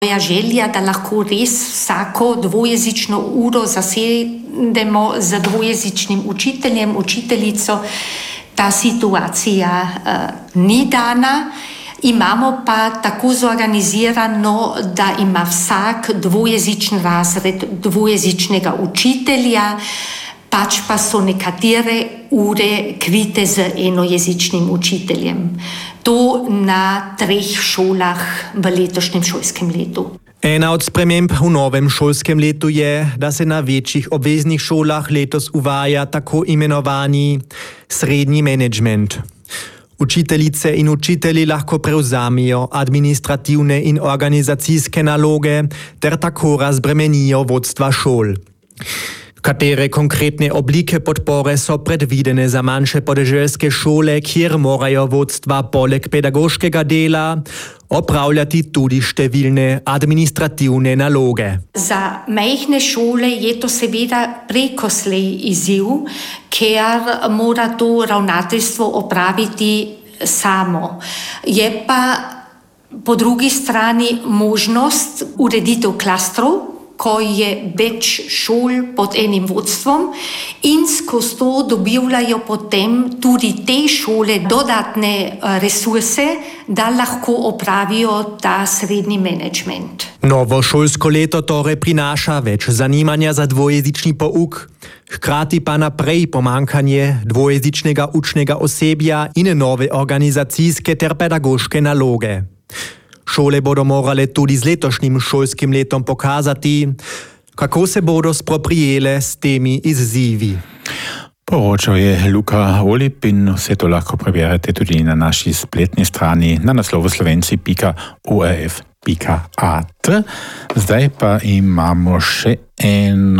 Moja želja, da lahko res vsako dvojezično uro zasedemo z dvojezičnim učiteljem, učiteljico. Ta situacija ni dana. Imamo pa tako zorganizirano, da ima vsak dvojezični razred dvojezičnega učitelja, pač pa so nekatere ure krite z enojezičnim učiteljem. To na 3 šolah v letošnjem šolskem letu. Ena od sprememb v novem šolskem letu je, da se na večjih obveznih šolah letos uvaja tako imenovani srednji menedžment. Učiteljice in učitelji lahko prevzamijo administrativne in organizacijske naloge ter tako razbremenijo vodstva šol. Katere konkretne oblike podpore so predvidene za manjše podeželske šole, kjer morajo vodstva poleg pedagoškega dela opravljati tudi številne administrativne naloge. Za majhne šole je to seveda prekoslej izziv, ker mora to ravnateljstvo opraviti samo. Je pa po drugi strani možnost ureditev klastrov, ko je več šol pod enim vodstvom in skozi to dobivajo potem tudi te šole dodatne resurse, da lahko opravijo ta srednji menedžment. Novo šolsko leto torej prinaša več zanimanja za dvojezični pouk, hkrati pa naprej pomanjkanje dvojezičnega učnega osebja in nove organizacijske ter pedagoške naloge. Šole bodo morale tudi z letošnjim šolskim letom pokazati, kako se bodo spoprijele s temi izzivi. Poročal je Luka Olip in vse to lahko preberete tudi na naši spletni strani na naslovu slovenci.orf.at. Zdaj pa imamo še en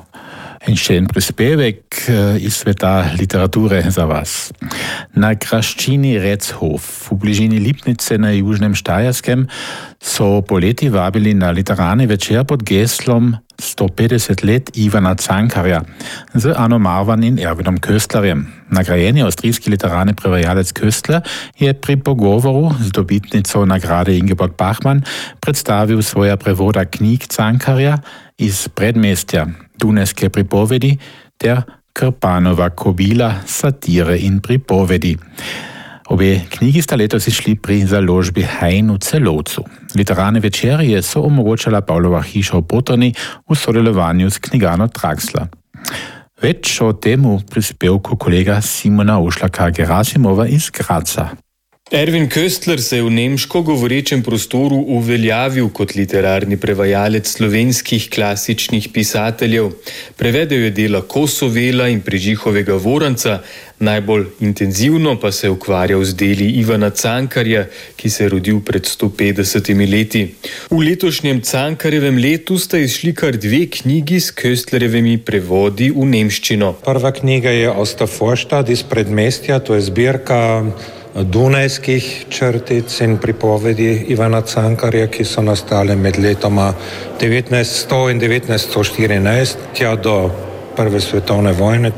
prispevek iz sveta literature za vas. Na graščini Rechof v bližini Lipnice na južnem Štajerskem so poleti vabili na literarni večer pod geslom 150 let Ivana Cankarja z Ano Marvan in Erwinom Köstlerjem. Nagrajeni avstrijski literarni prevajalec Köstler je pri pogovoru z dobitnico nagrade Ingeborg Bachmann predstavil svoja prevoda knjig Cankarja iz Predmestja, Dunajske pripovedi ter Krpanova kobila, satire in pripovedi. Obe knjigi sta letos izšli pri založbi Hain v Celovcu. Literarne večerje so omogočala Pavlova hiša v Potoni v sodelovanju s knjigarno Traxler. Več o tem v prispevku kolega Simona Ošlaka-Gerasimova iz Graca. Erwin Köstler se je v nemško govorečem prostoru uveljavil kot literarni prevajalec slovenskih klasičnih pisateljev. Prevedel je dela Kosovela in Prežihovega Voranca, najbolj intenzivno pa se je ukvarjal z deli Ivana Cankarja, ki se je rodil pred 150 leti. V letošnjem Cankarjevem letu sta izšli kar 2 knjigi s Köstlerjevimi prevodi v nemščino. Prva knjiga je Ostervorstadt iz Predmestja, to je zbirka dunajskih črtic in pripovedi Ivana Cankarja, ki so nastale med letoma 1900 in 1914, tja do Prve svetovne vojne.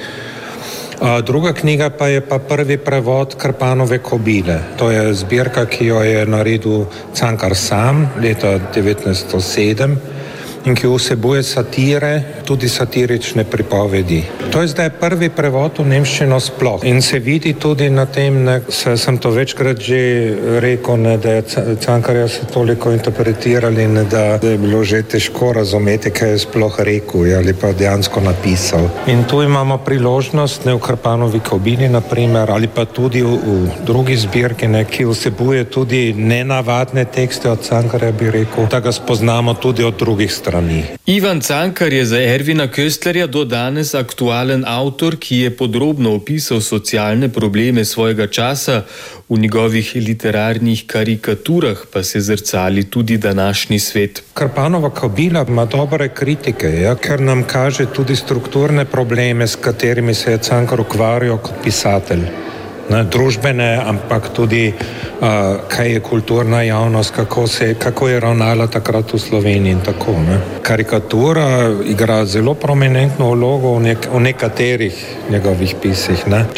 Druga knjiga pa je prvi prevod Krpanove kobile. To je zbirka, ki jo je naredil Cankar sam leta 1907 in ki vsebuje satire, tudi satirične pripovedi. To je zdaj prvi prevod v nemščino sploh. In se vidi tudi na tem, sem to večkrat že rekel, da je Cankarja se toliko interpretirali, da je bilo že težko razumeti, kaj je sploh rekel ali pa dejansko napisal. In tu imamo priložnost, v Krpanovi kobili naprimer, ali pa tudi v drugi zbirki, ki vsebuje tudi nenavadne tekste od Cankarja, bi rekel, da ga spoznamo tudi od drugih strani. Ivan Cankar je za Erwina Köstlerja do danes aktualen avtor, ki je podrobno opisal socialne probleme svojega časa, v njegovih literarnih karikaturah pa se zrcali tudi današnji svet. Krpanova kobila ima dobre kritike, ker nam kaže tudi strukturne probleme, s katerimi se je Cankar ukvarjal kot pisatelj. Družbene, ampak tudi kaj je kulturna javnost, kako je ravnala takrat v Sloveniji in tako. Karikatura igra zelo prominentno vlogo v nekaterih njegovih pisih. Če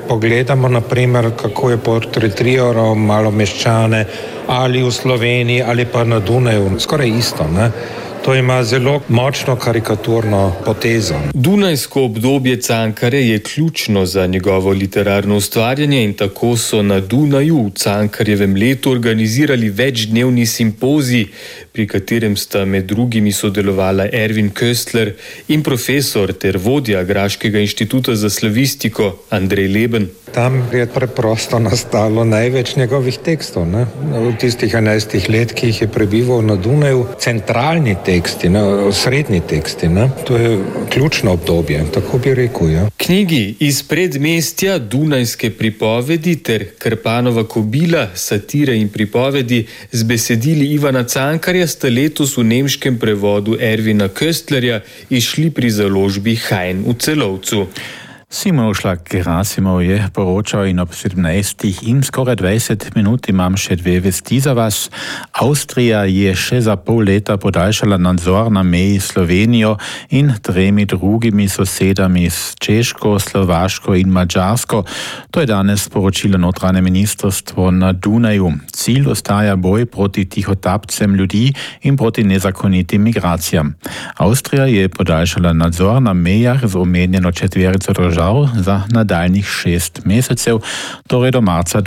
pogledamo, naprimer, kako je portretirano Malomeščane ali v Sloveniji ali pa na Dunaju, skoraj isto, ne? To ima zelo močno karikaturno potezo. Dunajsko obdobje Cankarja je ključno za njegovo literarno ustvarjanje in tako so na Dunaju v Cankarjevem letu organizirali večdnevni simpozij, pri katerem sta med drugimi sodelovala Ervin Köstler in profesor ter vodja Graškega inštituta za slavistiko Andrej Leben. Tam je preprosto nastalo največ njegovih tekstov. Ne? V tistih 11 let, ki jih je prebival na Dunaju, centralni teksti, srednji teksti. Ne? To je ključno obdobje, tako bi rekel. Ja. Knjigi iz predmestja, Dunajske pripovedi ter Krpanova kobila, satire in pripovedi z besedili Ivana Cankarja sta letos v nemškem prevodu Ervina Köstlerja izšli pri založbi Hain v Celovcu. Simon Šlak-Gerasimov je poročal in ob 17 in skoraj 20 minut imam še dve vesti za vas. Avstrija je še za pol leta podaljšala nadzor na meji s Slovenijo in 3 drugimi sosedami s Češko, Slovaško in Madžarsko. To je danes sporočilo notranje ministrstvo na Dunaju. Cilj ostaja boj proti tihotapcem ljudi in proti nezakonitim migracijam. Avstrija je podaljšala nadzor na mejah z omenjeno četverico držav za nadaljnjih 6 mesecev, torej do marca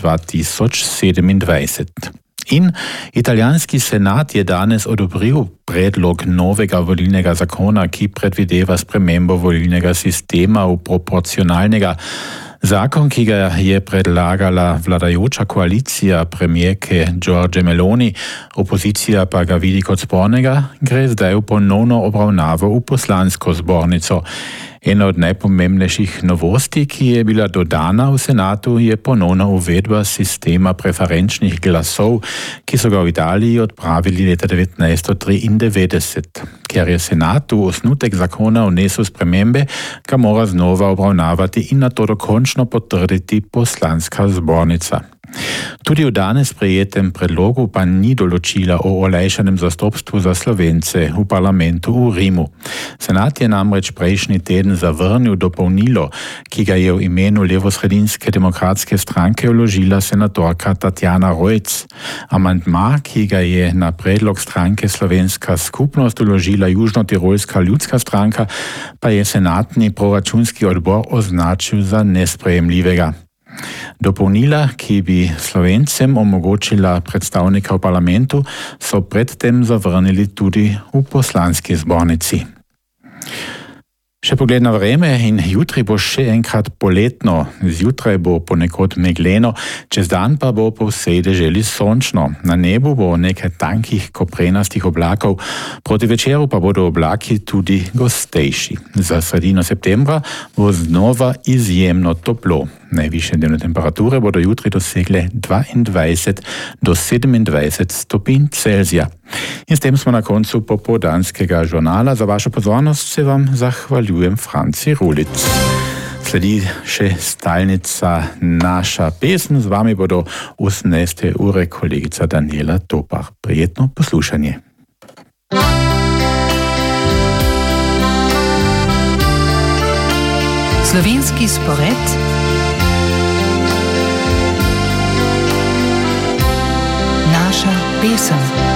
2027. In italijanski senat je danes odobril predlog novega volilnega zakona, ki predvideva spremembo volilnega sistema v proporcionalnega. Zakon, ki ga je predlagala vladajoča koalicija premijerke Giorgie Meloni, opozicija pa ga vidi kot spornega, gre zdaj v ponovno obravnavo v poslansko zbornico. Ena od najpomembnejših novosti, ki je bila dodana v senatu, je ponovna uvedba sistema preferenčnih glasov, ki so ga v Italiji odpravili leta 1993. Ker je senat v osnutek zakona vnesel spremembe, ga mora znova obravnavati in nato dokončno potrditi poslanska zbornica. Tudi v danes sprejetem predlogu pa ni določila o olajšanem zastopstvu za Slovence v parlamentu v Rimu. Senat je namreč prejšnji teden zavrnil dopolnilo, ki ga je v imenu levosredinske demokratske stranke vložila senatorka Tatjana Rojc. Amandma, ki ga je na predlog stranke Slovenska skupnost vložila Južnotirolska ljudska stranka, pa je senatni proračunski odbor označil za nesprejemljivega. Dopolnila, ki bi Slovencem omogočila predstavnika v parlamentu, so predtem zavrnili tudi v poslanski zbornici. Še pogled na vreme in jutri bo še enkrat poletno. Zjutraj bo ponekod megleno, čez dan pa bo po vsej deželi sončno. Na nebu bo nekaj tankih koprenastih oblakov, proti večeru pa bodo oblaki tudi gostejši. Za sredino septembra bo znova izjemno toplo. Najvišje dnevne temperature bodo jutri dosegle 22 do 27 stopinj Celzija. In s tem smo na koncu popoldanskega žurnala. Za vašo pozornost se vam zahvaljujem, Franci Rulic. Sledi še stalnica Naša pesem. Z vami bodo 18. ure kolegica Daniela Topar. Prijetno poslušanje. Slovenski spored. Naša pesem.